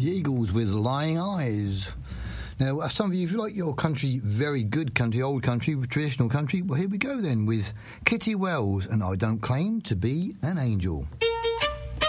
The Eagles with Lying Eyes. Now, some of you, if you like your country, very good country, old country, traditional country, well, here we go then with Kitty Wells and I Don't Claim to Be an Angel.